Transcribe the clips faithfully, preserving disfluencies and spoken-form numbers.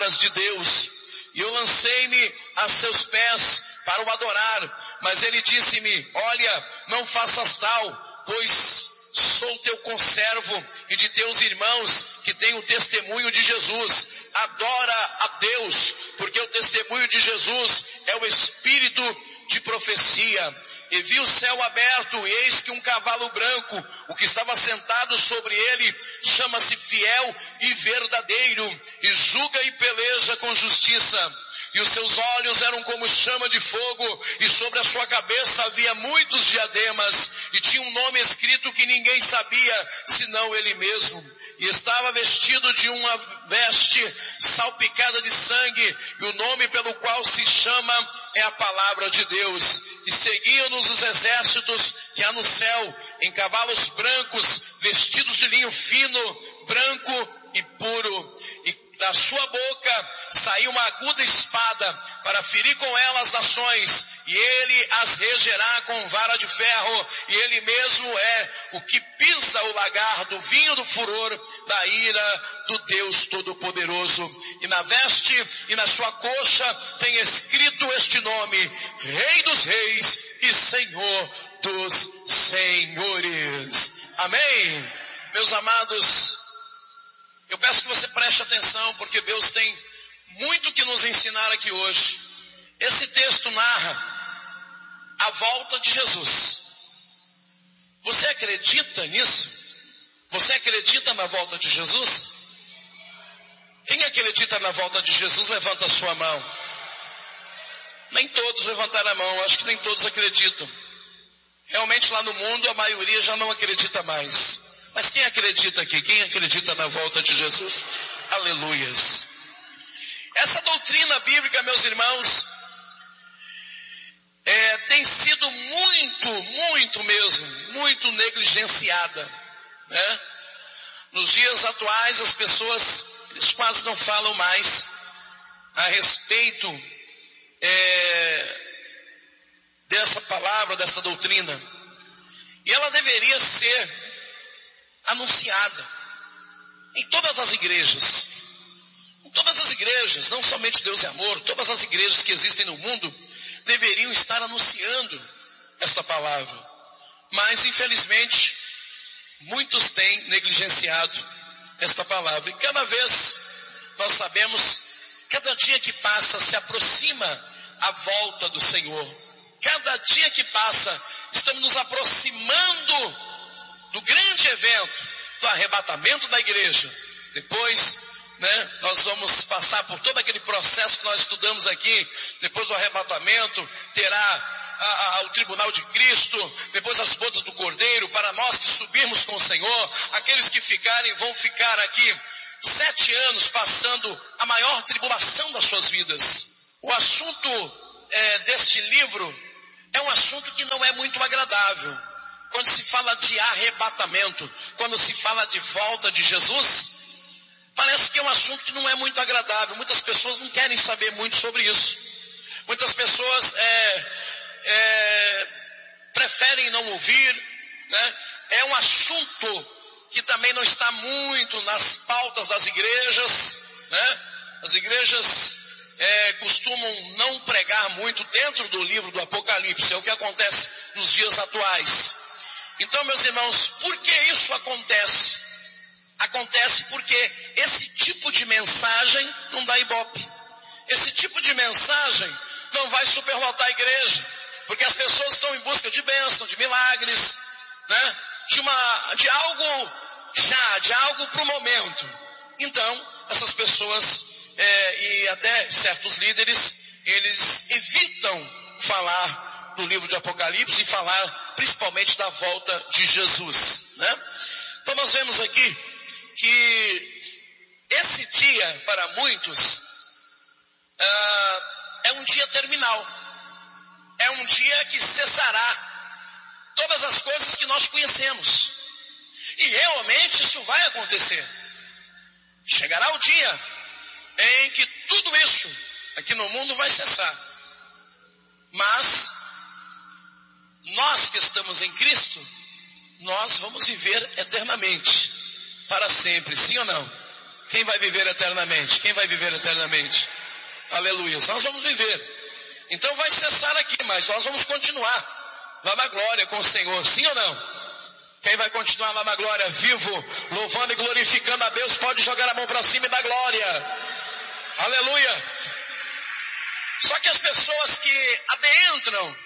palavras de Deus. E eu lancei-me a seus pés para o adorar. Mas ele disse-me: olha, não faças tal, pois sou teu conservo e de teus irmãos que têm o testemunho de Jesus. Adora a Deus, porque o testemunho de Jesus é o espírito de profecia. E vi o céu aberto, e eis que um cavalo branco, o que estava sentado sobre ele, chama-se Fiel e Verdadeiro, e julga e peleja com justiça. E os seus olhos eram como chama de fogo, e sobre a sua cabeça havia muitos diademas, e tinha um nome escrito que ninguém sabia, senão ele mesmo. E estava vestido de uma veste salpicada de sangue, e o nome pelo qual se chama é a palavra de Deus. E seguiam-nos os exércitos que há no céu, em cavalos brancos, vestidos de linho fino, branco e puro. E da sua boca saiu uma aguda espada para ferir com ela as nações, e ele as regerá com vara de ferro, e ele mesmo é o que pisa o lagar do vinho do furor da ira do Deus Todo-Poderoso. E na veste e na sua coxa tem escrito este nome: Rei dos Reis e Senhor dos Senhores. Amém? Meus amados, eu peço que você preste atenção, porque Deus tem muito que nos ensinar aqui hoje. Esse texto narra a volta de Jesus. Você acredita nisso? Você acredita na volta de Jesus? Quem acredita na volta de Jesus, levanta a sua mão. Nem todos levantaram a mão, acho que nem todos acreditam. Realmente lá no mundo a maioria já não acredita mais. Mas quem acredita aqui? Quem acredita na volta de Jesus? Aleluias. Essa doutrina bíblica, meus irmãos, é, tem sido muito, muito mesmo, muito negligenciada, né? Nos dias atuais as pessoas eles quase não falam mais a respeito é, dessa palavra, dessa doutrina. E ela deveria ser anunciada em todas as igrejas. Em todas as igrejas, não somente Deus é Amor, todas as igrejas que existem no mundo deveriam estar anunciando essa palavra. Mas, infelizmente, muitos têm negligenciado esta palavra. E cada vez nós sabemos, cada dia que passa se aproxima a volta do Senhor. Cada dia que passa estamos nos aproximando do grande evento, do arrebatamento da igreja. Depois, né, nós vamos passar por todo aquele processo que nós estudamos aqui. Depois do arrebatamento, terá a, a, o tribunal de Cristo, depois as bodas do Cordeiro, para nós que subirmos com o Senhor. Aqueles que ficarem vão ficar aqui sete anos passando a maior tribulação das suas vidas. O assunto é, deste livro é um assunto que não é muito agradável. Quando se fala de arrebatamento, quando se fala de volta de Jesus, parece que é um assunto que não é muito agradável. Muitas pessoas não querem saber muito sobre isso. Muitas pessoas é, é, preferem não ouvir, né? É um assunto que também não está muito nas pautas das igrejas, né? As igrejas é, costumam não pregar muito dentro do livro do Apocalipse. É o que acontece nos dias atuais. Então, meus irmãos, por que isso acontece? Acontece porque esse tipo de mensagem não dá ibope. Esse tipo de mensagem não vai superlotar a igreja, porque as pessoas estão em busca de bênção, de milagres, né? De, uma, de algo já, de algo para o momento. Então, essas pessoas é, e até certos líderes, eles evitam falar do livro de Apocalipse e falar principalmente da volta de Jesus, né? Então nós vemos aqui que esse dia para muitos uh, é um dia terminal, é um dia que cessará todas as coisas que nós conhecemos, e realmente isso vai acontecer. Chegará o dia em que tudo isso aqui no mundo vai cessar, mas nós que estamos em Cristo, nós vamos viver eternamente, para sempre, sim ou não? Quem vai viver eternamente? Quem vai viver eternamente? Aleluia. Nós vamos viver. Então vai cessar aqui, mas nós vamos continuar lá na glória com o Senhor. Sim ou não? Quem vai continuar lá na glória, vivo, louvando e glorificando a Deus, pode jogar a mão para cima e dar glória. Aleluia. Só que as pessoas que adentram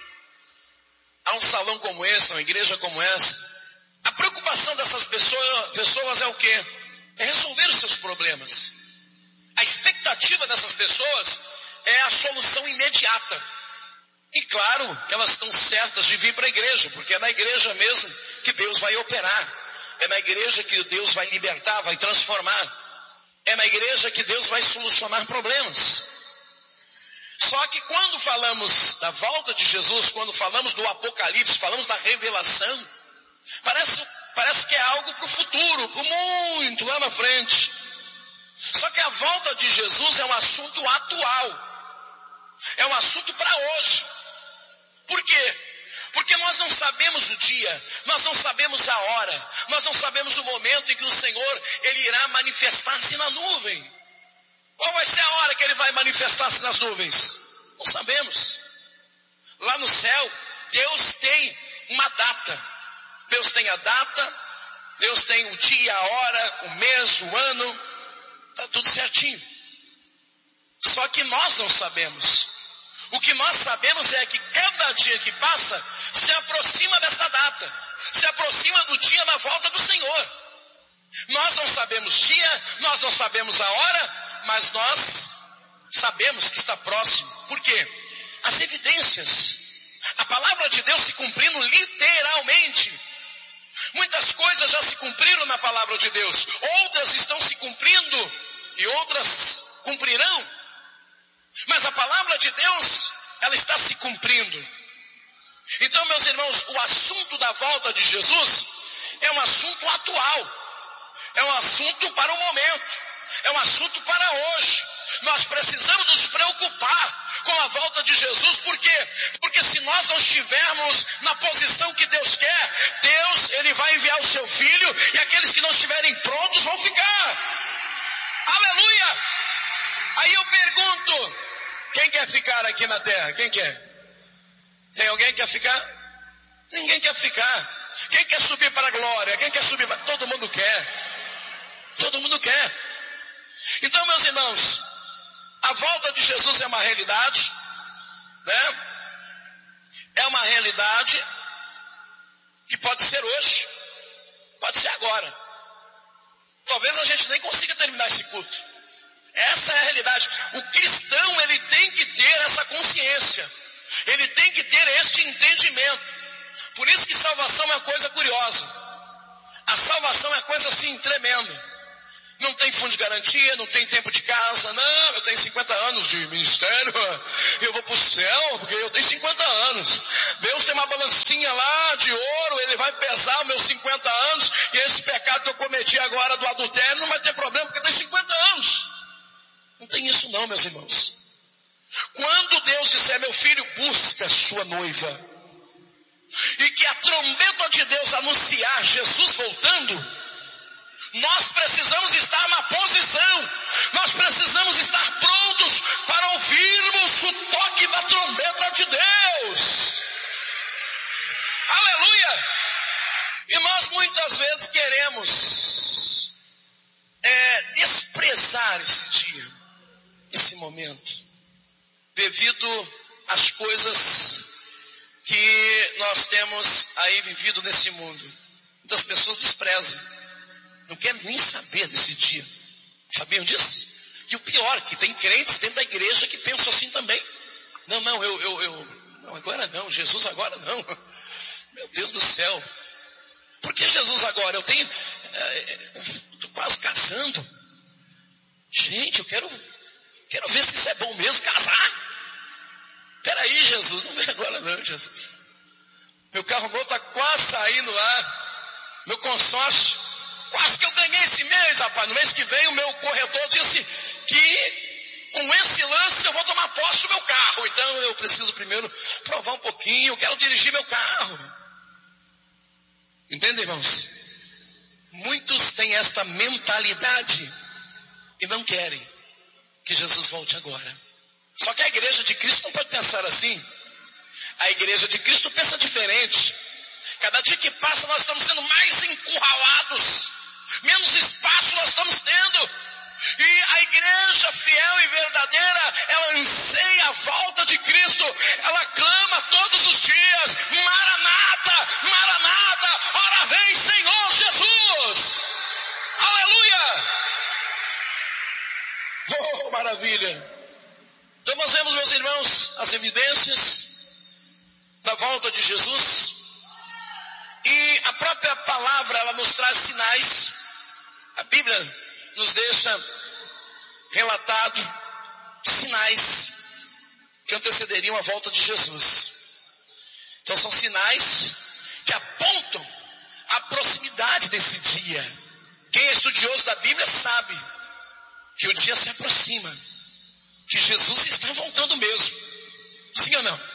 a um salão como esse, a uma igreja como essa, a preocupação dessas pessoas, pessoas é o quê? É resolver os seus problemas. A expectativa dessas pessoas é a solução imediata. E claro, elas estão certas de vir para a igreja, porque é na igreja mesmo que Deus vai operar. É na igreja que Deus vai libertar, vai transformar. É na igreja que Deus vai solucionar problemas. Só que quando falamos da volta de Jesus, quando falamos do Apocalipse, falamos da revelação, parece, parece que é algo para o futuro, para muito lá na frente. Só que a volta de Jesus é um assunto atual. É um assunto para hoje. Por quê? Porque nós não sabemos o dia, nós não sabemos a hora, nós não sabemos o momento em que o Senhor, Ele irá manifestar-se na nuvem. Qual vai ser a hora que Ele vai manifestar-se nas nuvens? Não sabemos. Lá no céu, Deus tem uma data. Deus tem a data, Deus tem o dia, a hora, o mês, o ano, está tudo certinho. Só que nós não sabemos. O que nós sabemos é que cada dia que passa se aproxima dessa data, se aproxima do dia da volta do Senhor. Nós não sabemos dia, nós não sabemos a hora, mas nós sabemos que está próximo. Por quê? As evidências, a palavra de Deus se cumprindo literalmente. Muitas coisas já se cumpriram na palavra de Deus, outras estão se cumprindo e outras cumprirão. Mas a palavra de Deus, ela está se cumprindo. Então, meus irmãos, o assunto da volta de Jesus é um assunto atual. É um assunto para o momento. É um assunto para hoje. Nós precisamos nos preocupar com a volta de Jesus. Por quê? Porque se nós não estivermos na posição que Deus quer, Deus, Ele vai enviar o seu Filho e aqueles que não estiverem prontos vão ficar. Aleluia! Aí eu pergunto, quem quer ficar aqui na terra? Quem quer? Tem alguém que quer ficar? Ninguém quer ficar. Quem quer subir para a glória? Quem quer subir para... Todo mundo quer. Todo mundo quer. Então, meus irmãos, a volta de Jesus é uma realidade, né? É uma realidade que pode ser hoje, pode ser agora. Talvez a gente nem consiga terminar esse culto. Essa é a realidade. O cristão, ele tem que ter essa consciência. Ele tem que ter este entendimento. Por isso que salvação é uma coisa curiosa. A salvação é coisa assim tremenda. Não tem fundo de garantia, não tem tempo de casa. Não, eu tenho cinquenta anos de ministério, eu vou para o céu porque eu tenho cinquenta anos. Deus tem uma balancinha lá de ouro, Ele vai pesar meus cinquenta anos e esse pecado que eu cometi agora do adultério não vai ter problema porque eu tenho cinquenta anos. Não tem isso não, meus irmãos. Quando Deus disser, meu filho, busca sua noiva, e que a trombeta de Deus anunciar Jesus voltando, nós precisamos estar na posição, nós precisamos estar prontos para ouvirmos o toque da trombeta de Deus. Aleluia! E nós muitas vezes queremos é, desprezar esse dia, esse momento, devido às coisas que nós temos aí vivido nesse mundo. Muitas pessoas desprezam, não querem nem saber desse dia. Sabiam disso? E o pior, que tem crentes dentro da igreja que pensam assim também. Não, não, eu, eu, eu não, agora não, Jesus agora não. Meu Deus do céu. Por que Jesus agora? Eu tenho, estou quase casando. Gente, eu quero, quero ver se isso é bom mesmo, casar. Peraí, Jesus, não vem agora não, Jesus. Meu carro novo está quase saindo lá. Meu consórcio, quase que eu ganhei esse mês, rapaz. No mês que vem o meu corretor disse que com esse lance eu vou tomar posse do meu carro. Então eu preciso primeiro provar um pouquinho, eu quero dirigir meu carro. Entende, irmãos? Muitos têm esta mentalidade. e não querem que Jesus volte agora. Só que a igreja de Cristo não pode pensar assim. A igreja de Cristo pensa diferente. Cada dia que passa nós estamos sendo mais encurralados, menos espaço nós estamos tendo. E a igreja fiel e verdadeira, ela anseia a volta de Cristo. Ela clama todos os dias: Maranata, Maranata, ora vem Senhor Jesus. Aleluia! Oh, maravilha! Então nós vemos, meus irmãos, as evidências da volta de Jesus. E a própria palavra, ela nos traz sinais. A Bíblia nos deixa relatado sinais que antecederiam a volta de Jesus. Então são sinais que apontam a proximidade desse dia. Quem é estudioso da Bíblia sabe que o dia se aproxima, que Jesus está voltando mesmo. Sim ou não?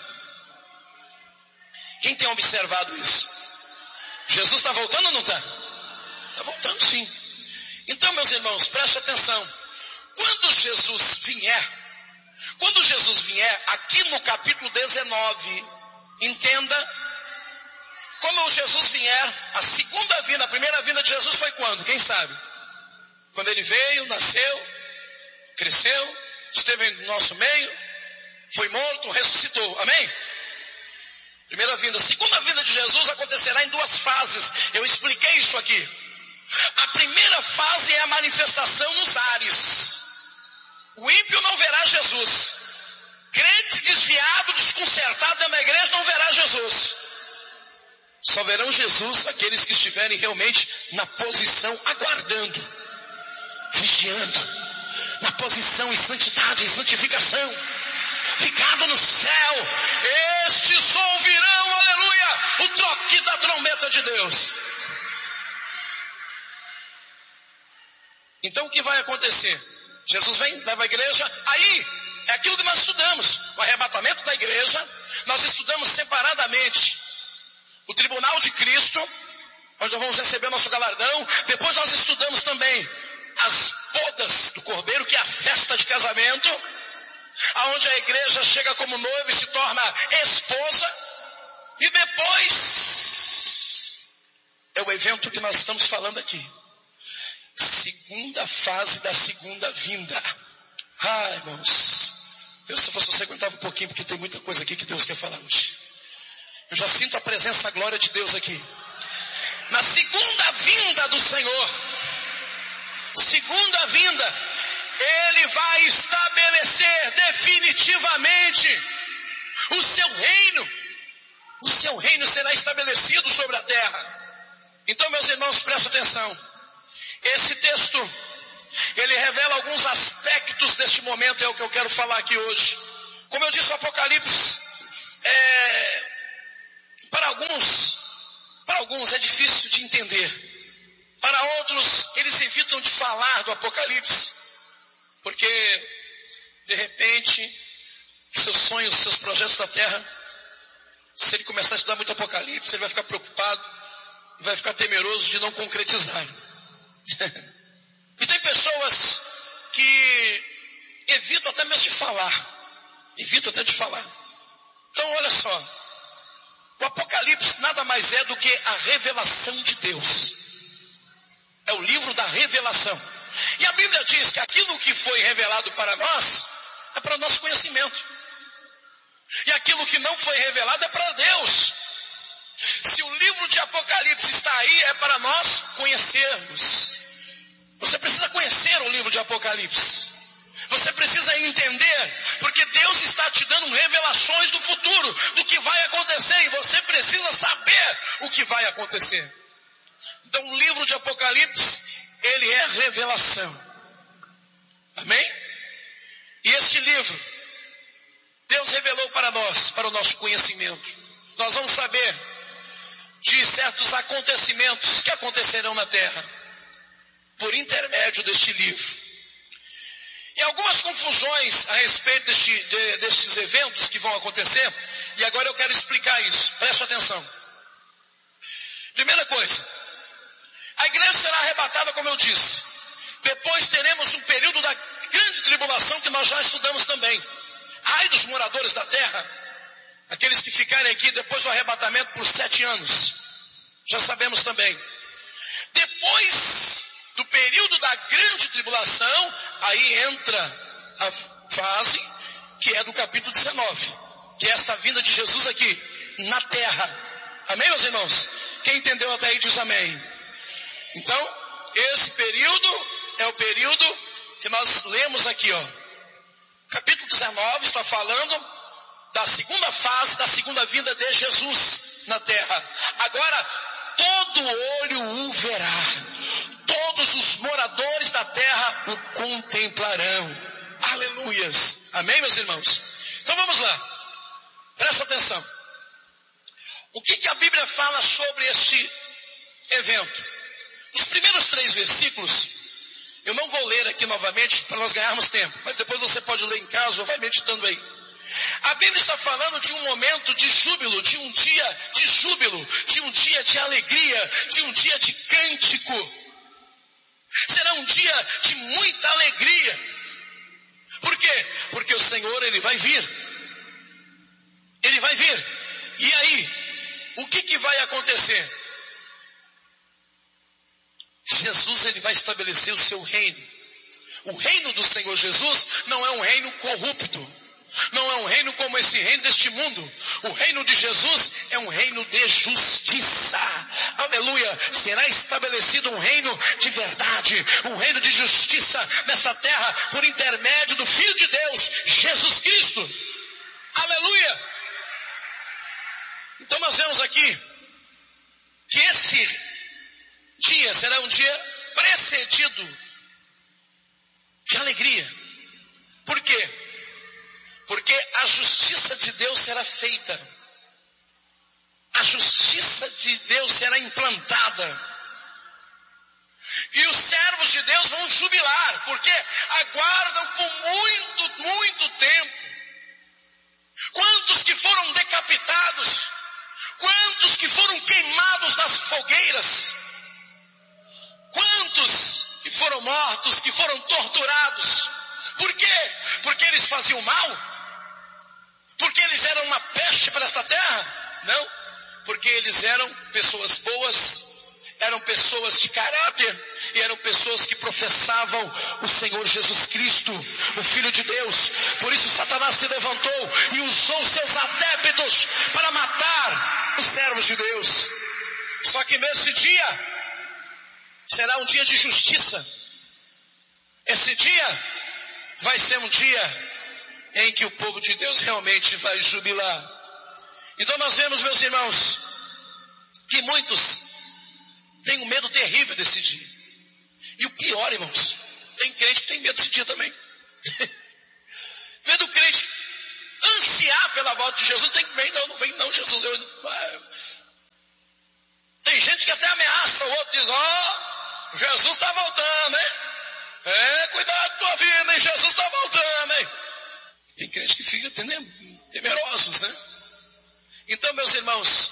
Quem tem observado isso? Jesus está voltando ou não está? Está voltando, sim. Então, meus irmãos, preste atenção. Quando Jesus vier, quando Jesus vier, aqui no capítulo dezenove, entenda, como Jesus vier, a segunda vinda, a primeira vinda de Jesus foi quando? Quem sabe? Quando ele veio, nasceu, cresceu, esteve no nosso meio, foi morto, ressuscitou. Amém? Primeira vinda. A segunda vinda de Jesus acontecerá em duas fases. Eu expliquei isso aqui. A primeira fase é a manifestação nos ares. O ímpio não verá Jesus. Crente desviado, desconcertado dentro da igreja não verá Jesus. Só verão Jesus aqueles que estiverem realmente na posição, aguardando, vigiando, na posição em santidade, em santificação, ligado no céu. Estes ouvirão, aleluia, o toque da trombeta de Deus. Então o que vai acontecer? Jesus vem, leva a igreja, aí é aquilo que nós estudamos, o arrebatamento da igreja. Nós estudamos separadamente o tribunal de Cristo, onde nós vamos receber nosso galardão. Depois nós estudamos também as bodas do Cordeiro, que é a festa de casamento, aonde a igreja chega como noiva e se torna esposa. E depois é o evento que nós estamos falando aqui, segunda fase da segunda vinda. Ai, irmãos, eu, se fosse você, aguentava um pouquinho, porque tem muita coisa aqui que Deus quer falar hoje. Eu já sinto a presença, a glória de Deus aqui. Na segunda vinda do Senhor, segunda vinda, Ele vai estabelecer definitivamente o seu reino. O seu reino será estabelecido sobre a terra. Então, meus irmãos, prestem atenção. Esse texto, ele revela alguns aspectos deste momento, é o que eu quero falar aqui hoje. Como eu disse, o Apocalipse, é, para alguns, para alguns é difícil de entender. Para outros, eles evitam de falar do Apocalipse, porque, de repente, seus sonhos, seus projetos da terra, se ele começar a estudar muito Apocalipse, ele vai ficar preocupado, vai ficar temeroso de não concretizar. E tem pessoas que evitam até mesmo de falar, evitam até de falar. Então olha só, o Apocalipse nada mais é do que a revelação de Deus. É o livro da revelação. E a Bíblia diz que aquilo que foi revelado para nós é para nosso conhecimento, e aquilo que não foi revelado é para Deus. Se o livro de Apocalipse está aí, é para nós conhecermos. Você precisa conhecer o livro de Apocalipse. Você precisa entender, porque Deus está te dando revelações do futuro, do que vai acontecer, e você precisa saber o que vai acontecer. Então o livro de Apocalipse, ele é revelação. Amém? E este livro, Deus revelou para nós, para o nosso conhecimento. Nós vamos saber de certos acontecimentos que acontecerão na terra, por intermédio deste livro. E algumas confusões a respeito deste, de, destes eventos que vão acontecer, e agora eu quero explicar isso, preste atenção. Primeira coisa, a igreja será arrebatada, como eu disse. Depois teremos um período da grande tribulação que nós já estudamos também. Ai dos moradores da terra, aqueles que ficarem aqui depois do arrebatamento por sete anos. Já sabemos também. Depois do período da grande tribulação, aí entra a fase que é do capítulo dezenove, que é essa vinda de Jesus aqui na terra. Amém, meus irmãos? Quem entendeu até aí diz amém. Então, esse período é o período que nós lemos aqui, ó. Capítulo dezenove está falando da segunda fase, da segunda vinda de Jesus na terra. Agora, todo olho o verá. Todos os moradores da terra o contemplarão. Aleluias. Amém, meus irmãos? Então vamos lá. Presta atenção. O que, que a Bíblia fala sobre este evento? Os primeiros três versículos, eu não vou ler aqui novamente para nós ganharmos tempo, mas depois você pode ler em casa ou vai meditando aí. A Bíblia está falando de um momento de júbilo, de um dia de júbilo, de um dia de alegria, de um dia de cântico. Será um dia de muita alegria. Por quê? Porque o Senhor, Ele vai vir. Ele vai vir. E aí, o que, que vai acontecer? Jesus, Ele vai estabelecer o seu reino. O reino do Senhor Jesus não é um reino corrupto. Não é um reino como esse reino deste mundo. O reino de Jesus é um reino de justiça. Aleluia. Será estabelecido um reino de verdade, um reino de justiça nesta terra, por intermédio do Filho de Deus, Jesus Cristo. Aleluia. Então nós vemos aqui que esse dia será um dia precedido de alegria. Por quê? Porque a justiça de Deus será feita. A justiça de Deus será implantada. E os servos de Deus vão jubilar, porque aguardam por muito, muito tempo. Quantos que foram decapitados? Quantos que foram queimados nas fogueiras? Quantos que foram mortos, que foram torturados? Por quê? Porque eles faziam mal? Porque eles eram uma peste para esta terra? Não, porque eles eram pessoas boas, eram pessoas de caráter, e eram pessoas que professavam o Senhor Jesus Cristo, o Filho de Deus. Por isso Satanás se levantou e usou seus adeptos para matar os servos de Deus. Só que nesse dia será um dia de justiça. Esse dia vai ser um dia em que o povo de Deus realmente vai jubilar. Então nós vemos, meus irmãos, que muitos têm um medo terrível desse dia. E o pior, irmãos, tem crente que tem medo desse dia também. Vendo o crente ansiar pela volta de Jesus, tem que vem não, não vem não, Jesus. Eu, tem gente que até ameaça o outro, diz, ó, oh, Jesus está voltando, hein? É, cuidado com a tua vida, hein? Jesus está voltando, hein? Tem crente que fica temerosos, né? Então, meus irmãos,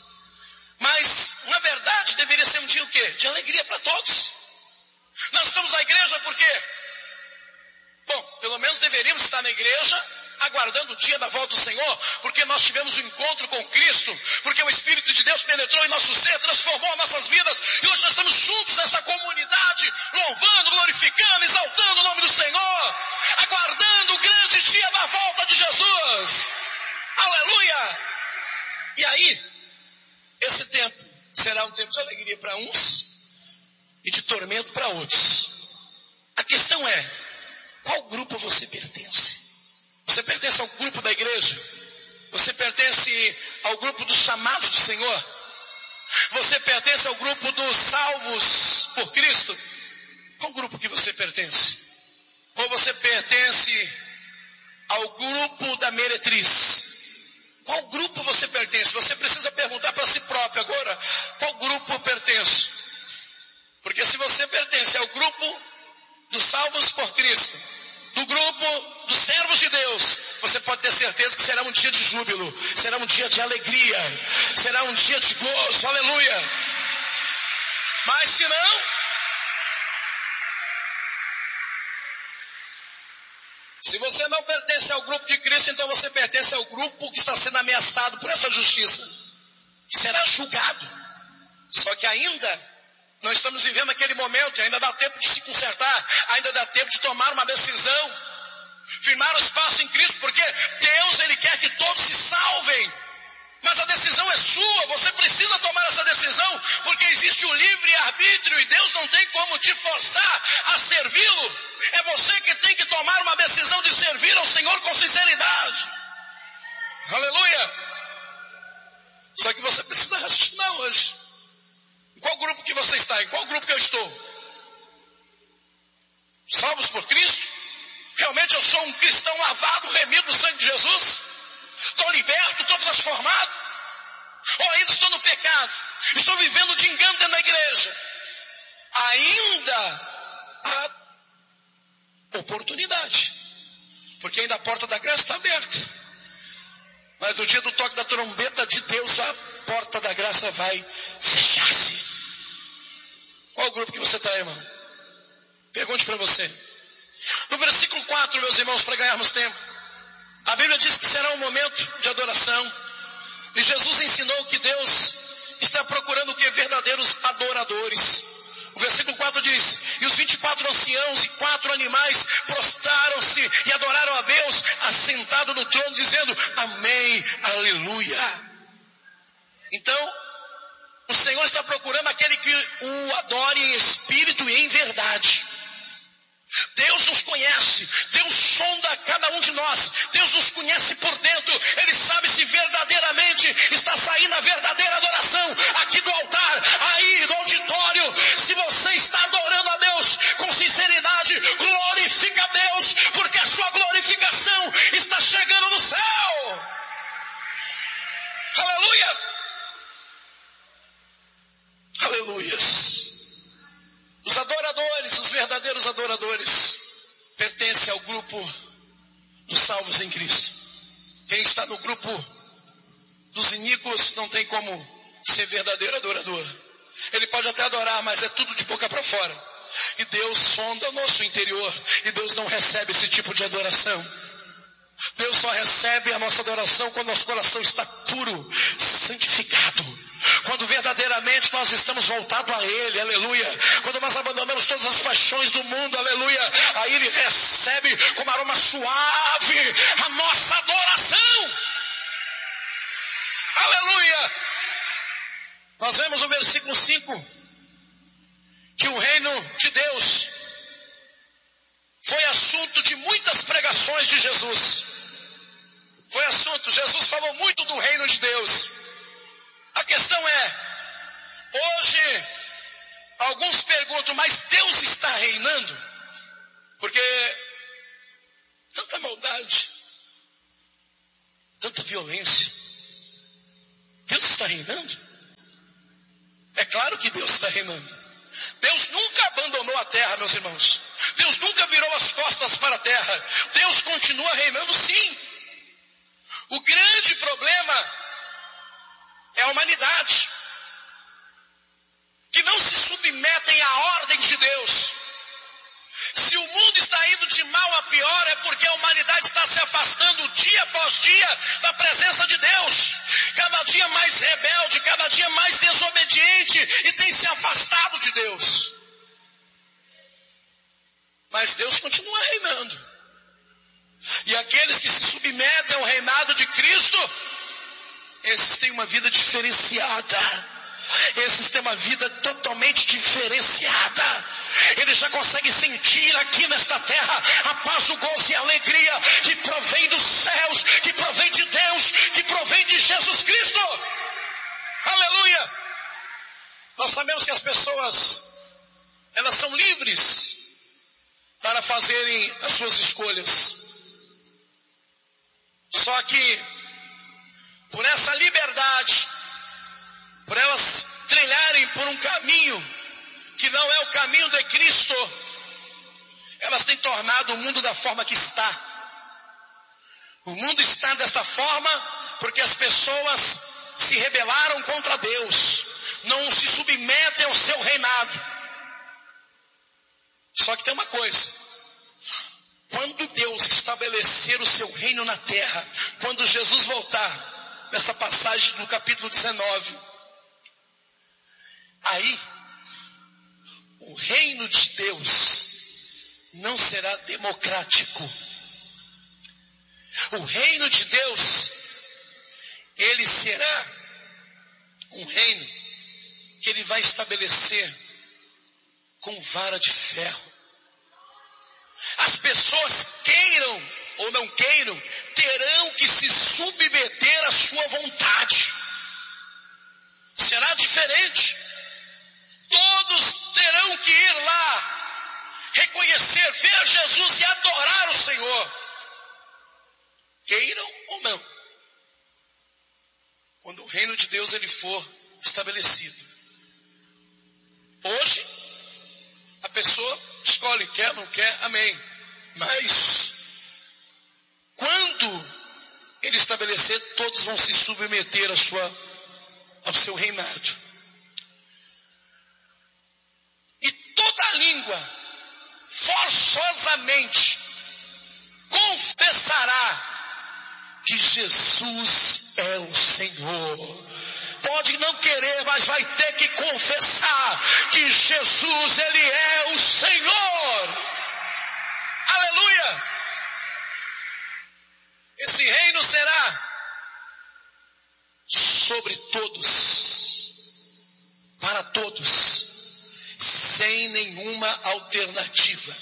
mas na verdade deveria ser um dia o quê? De alegria para todos. Nós estamos na igreja por quê? Bom, pelo menos deveríamos estar na igreja aguardando o dia da volta do Senhor, porque nós tivemos um encontro com Cristo, porque o Espírito de Deus penetrou em nosso ser, transformou nossas vidas, e hoje nós estamos juntos nessa comunidade, louvando, glorificando, exaltando o nome do Senhor, aguardando o grande dia da volta de Jesus. Aleluia! E aí, esse tempo será um tempo de alegria para uns e de tormento para outros. A questão é, qual grupo você pertence? Você pertence ao grupo da igreja? Você pertence ao grupo dos chamados do Senhor? Você pertence ao grupo dos salvos por Cristo? Qual grupo que você pertence? Ou você pertence ao grupo da meretriz? Qual grupo você pertence? Você precisa perguntar para si próprio agora, qual grupo eu pertenço? Porque se você pertence ao grupo dos salvos por Cristo, do grupo dos servos de Deus, você pode ter certeza que será um dia de júbilo, será um dia de alegria, será um dia de gozo, aleluia. Mas se não, Se você não pertence ao grupo de Cristo, então você pertence ao grupo que está sendo ameaçado por essa justiça. Será julgado. Só que ainda nós estamos vivendo aquele momento, e ainda dá tempo de se consertar, ainda dá tempo de tomar uma decisão, firmar os passos em Cristo, porque Deus, Ele quer que todos se salvem. Mas a decisão é sua, você precisa tomar essa decisão, porque existe o livre-arbítrio e Deus não tem como te forçar a servi-lo. É você que tem que tomar uma decisão de servir ao Senhor com sinceridade. Aleluia! Só que você precisa raciocinar hoje. Em qual grupo que você está? Em qual grupo que eu estou? Salvos por Cristo? Realmente eu sou um cristão lavado, remido no sangue de Jesus? Estou liberto, estou transformado? Ou ainda estou no pecado? Estou vivendo de engano dentro da igreja? Ainda há oportunidade, porque ainda a porta da graça está aberta. Mas no dia do toque da trombeta de Deus, a porta da graça vai fechar-se. Qual o grupo que você está, irmão? Pergunte para você. No versículo quatro, meus irmãos, para ganharmos tempo, a Bíblia diz que será um momento de adoração. E Jesus ensinou que Deus está procurando o que? Verdadeiros adoradores. O versículo quatro diz: e os vinte e quatro anciãos e quatro animais prostraram-se e adoraram a Deus, assentado no trono, dizendo: amém, aleluia. Então, o Senhor está procurando aquele que o adore em espírito e em verdade. Deus nos conhece, Deus sonda cada um de nós, Deus nos conhece por dentro, Ele sabe se verdadeiramente está saindo a verdadeira adoração aqui do altar, aí do auditório. Se você está adorando a Deus com sinceridade, glorifica a Deus, porque a sua glorificação está chegando no céu. Aleluia! Aleluias! Os adoradores, os verdadeiros adoradores, pertencem ao grupo dos salvos em Cristo. Quem está no grupo dos iníquos não tem como ser verdadeiro adorador. Ele pode até adorar, mas é tudo de boca para fora. E Deus sonda o nosso interior, e Deus não recebe esse tipo de adoração. Deus só recebe a nossa adoração quando nosso coração está puro, santificado. Quando verdadeiramente nós estamos voltados a Ele, aleluia. Quando nós abandonamos todas as paixões do mundo, aleluia. Aí Ele recebe como aroma suave a nossa adoração. Aleluia. Nós vemos no versículo cinco que o reino de Deus foi assunto de muitas pregações de Jesus. Foi assunto, Jesus falou muito do reino de Deus. A questão é, hoje, alguns perguntam, mas Deus está reinando? Porque tanta maldade, tanta violência, Deus está reinando? É claro que Deus está reinando. Deus nunca abandonou a terra, meus irmãos. Deus nunca virou as costas para a terra. Deus continua reinando, sim. O grande problema é a humanidade, que não se submetem à ordem de Deus. Se o mundo está indo de mal a pior, é porque a humanidade está se afastando dia após dia da presença de Deus. Cada dia mais rebelde, cada dia mais desobediente, e tem se afastado de Deus. Mas Deus continua reinando. E aqueles que se submetem ao reinado de Cristo, esses têm uma vida diferenciada. Esses têm uma vida totalmente diferenciada. Eles já conseguem sentir aqui nesta terra a paz, o gozo e a alegria que provém dos céus, que provém de Deus, que provém de Jesus Cristo. Aleluia! Nós sabemos que as pessoas, elas são livres para fazerem as suas escolhas. Só que, por essa liberdade, por elas trilharem por um caminho que não é o caminho de Cristo, elas têm tornado o mundo da forma que está. O mundo está desta forma porque as pessoas se rebelaram contra Deus, não se submetem ao seu reinado. Só que tem uma coisa: quando Deus estabelecer o seu reino na terra, quando Jesus voltar, nessa passagem do capítulo dezenove, aí, o reino de Deus não será democrático. O reino de Deus, ele será um reino que ele vai estabelecer com vara de ferro. As pessoas, queiram ou não queiram, terão que se submeter à sua vontade. Será diferente. Todos terão que ir lá, reconhecer, ver Jesus e adorar o Senhor. Queiram ou não. Quando o reino de Deus ele for estabelecido. Hoje, a pessoa escolhe, quer, não quer, amém. Mas, quando ele estabelecer, todos vão se submeter à sua, ao seu reinado. E toda língua, forçosamente, confessará que Jesus é o Senhor. Pode não querer, mas vai ter que confessar que Jesus, ele é o Senhor. Aleluia! Esse reino será sobre todos, para todos, sem nenhuma alternativa.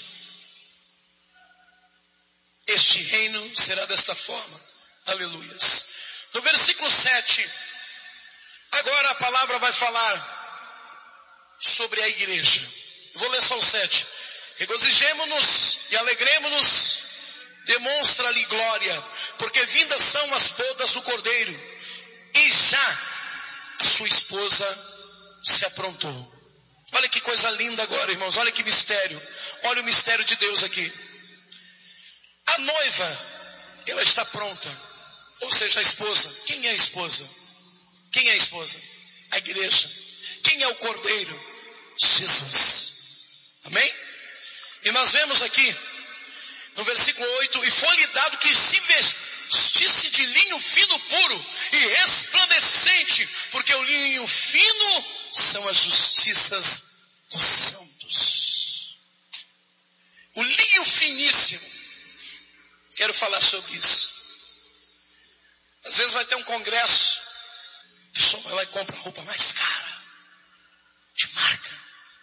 Este reino será desta forma. Aleluias. No versículo sete, agora a palavra vai falar sobre a igreja. Eu vou ler só o sete. Regozijemo-nos e alegremo-nos, demonstra-lhe glória, porque vindas são as bodas do Cordeiro, e já a sua esposa se aprontou. Olha que coisa linda agora, irmãos, olha que mistério. Olha o mistério de Deus aqui. A noiva, ela está pronta. Ou seja, a esposa. Quem é a esposa? Quem é a esposa? A igreja. Quem é o Cordeiro? Jesus. Amém? E nós vemos aqui, no versículo oito, e foi-lhe dado que se vestisse de linho fino puro e resplandecente, porque o linho fino são as justiças dos santos. O linho finíssimo. Quero falar sobre isso. Às vezes vai ter um congresso, a pessoa vai lá e compra roupa mais cara, de marca.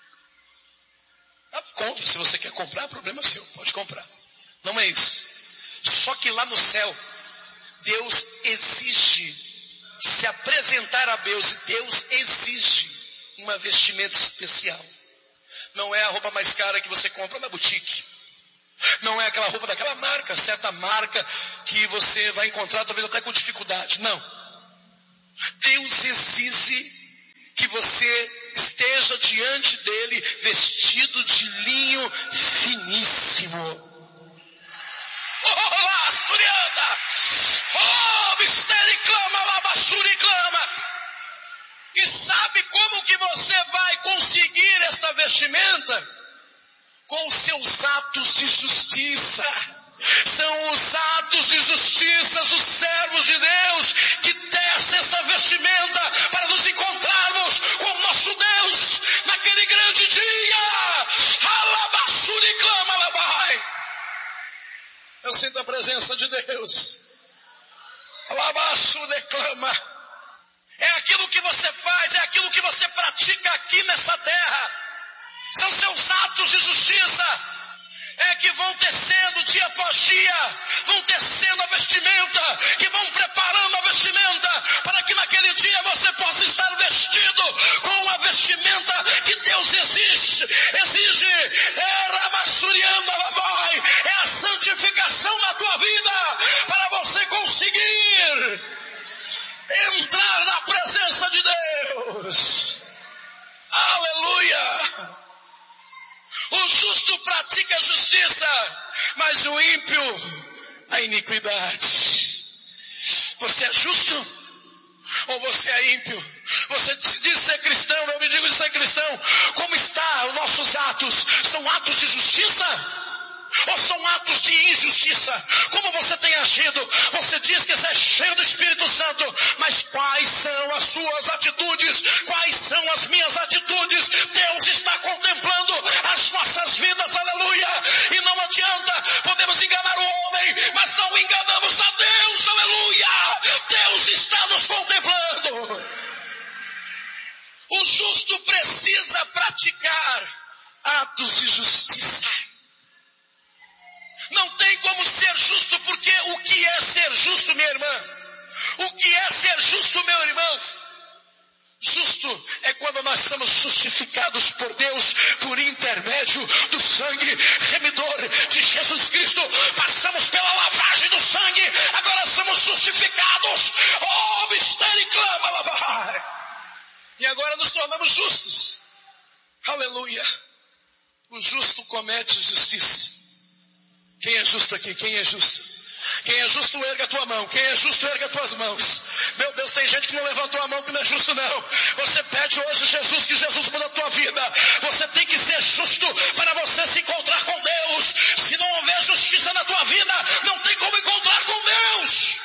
Ah, compra, se você quer comprar, o problema é seu, pode comprar. Não é isso. Só que lá no céu, Deus exige se apresentar a Deus, Deus exige uma vestimenta especial. Não é a roupa mais cara que você compra na boutique. Não é aquela roupa daquela marca, certa marca que você vai encontrar talvez até com dificuldade. Não. Deus exige que você esteja diante dele vestido de linho finíssimo. Oh, lá, Surianda! Oh, mistério clama, labassuri clama! E sabe como que você vai conseguir esta vestimenta? Com os seus atos de justiça. São os atos de justiça dos servos de Deus que tecem essa vestimenta para nos encontrarmos com o nosso Deus naquele grande dia. Alabassuri clama, alabai. Eu sinto a presença de Deus. Alabassuri clama. É aquilo que você faz, é aquilo que você pratica aqui nessa terra. São seus atos de justiça. É que vão tecendo dia após dia, vão tecendo a vestimenta, que vão preparando a vestimenta, para que naquele dia você possa estar vestido com a vestimenta que Deus exige, exige, é a santificação na tua vida, para você conseguir entrar na presença de Deus. Aleluia! O justo pratica a justiça, mas o ímpio a iniquidade. Você é justo ou você é ímpio? Você diz ser cristão, eu me digo de ser cristão. Como está os nossos atos? São atos de justiça? Ou são atos de injustiça? Como você tem agido? Você diz que você é cheio do Espírito Santo, mas quais são as suas atitudes? Quais são as minhas atitudes? Deus está contemplando as nossas vidas, aleluia. E não adianta, podemos enganar o homem, mas não enganamos a Deus, aleluia. Deus está nos contemplando. O justo precisa praticar atos de justiça. Não tem como ser justo, porque o que é ser justo, minha irmã? O que é ser justo, meu irmão? Justo é quando nós somos justificados por Deus por intermédio do sangue remidor de Jesus Cristo. Passamos pela lavagem do sangue, agora somos justificados. Oh, mistério e clama, lavai. E agora nos tornamos justos. Aleluia. O justo comete justiça. Quem é justo aqui? Quem é justo? Quem é justo, erga a tua mão. Quem é justo, erga as tuas mãos. Meu Deus, tem gente que não levantou a mão que não é justo, não. Você pede hoje Jesus, que Jesus muda a tua vida. Você tem que ser justo para você se encontrar com Deus. Se não houver justiça na tua vida, não tem como encontrar com Deus.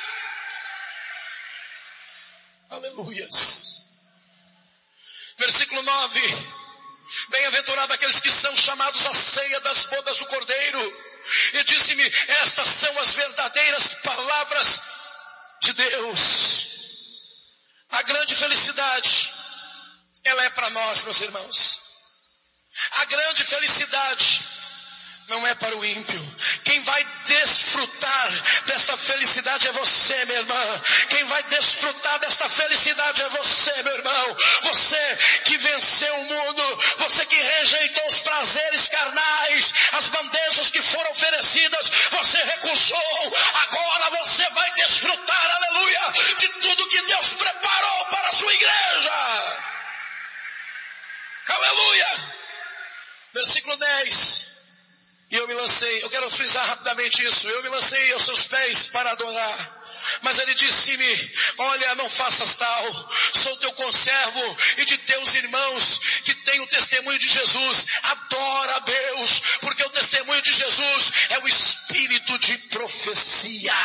Aleluias. Versículo nove. Bem-aventurado aqueles que são chamados à ceia das bodas do Cordeiro. E disse-me, estas são as verdadeiras palavras de Deus. A grande felicidade, ela é para nós, meus irmãos. A grande felicidade não é para o ímpio. Quem vai desfrutar dessa felicidade é você, minha irmã. Quem vai desfrutar dessa felicidade é você, meu irmão. Você que venceu o mundo, você que rejeitou os prazeres carnais, as bandejas que foram oferecidas, você recusou. Agora você vai desfrutar, aleluia, de tudo que Deus preparou para a sua igreja. Aleluia. Versículo dez. E eu me lancei, eu quero frisar rapidamente isso, eu me lancei aos seus pés para adorar. Mas ele disse-me, olha, não faças tal, sou teu conservo e de teus irmãos que têm o testemunho de Jesus. Adora a Deus, porque o testemunho de Jesus é o espírito de profecia.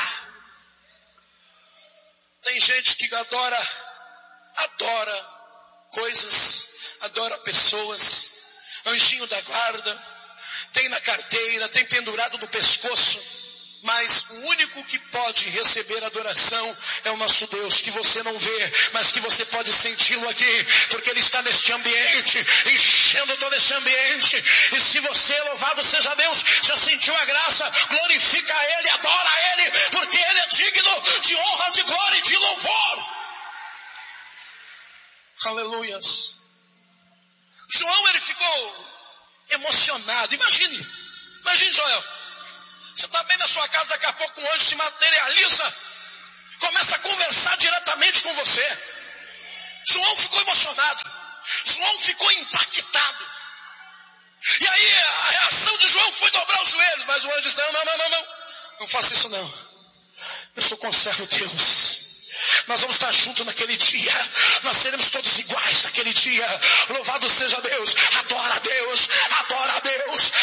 Tem gente que adora, adora coisas, adora pessoas, anjinho da guarda, tem na carteira, tem pendurado no pescoço, mas o único que pode receber adoração é o nosso Deus, que você não vê, mas que você pode senti-lo aqui, porque Ele está neste ambiente, enchendo todo esse ambiente. E se você, louvado seja Deus, já sentiu a graça, glorifica a Ele, adora a Ele, porque Ele é digno de honra, de glória e de louvor. Aleluias. João, ele ficou emocionado. Imagine, imagine, Joel, você está bem na sua casa, daqui a pouco um anjo se materializa, começa a conversar diretamente com você. João ficou emocionado, João ficou impactado. E aí a reação de João foi dobrar os joelhos, mas o anjo disse, não, não, não, não, não, não faça isso não, eu sou conservo Deus. Nós vamos estar juntos naquele dia. Nós seremos todos iguais naquele dia. Louvado seja Deus. Adora a Deus. Adora a Deus.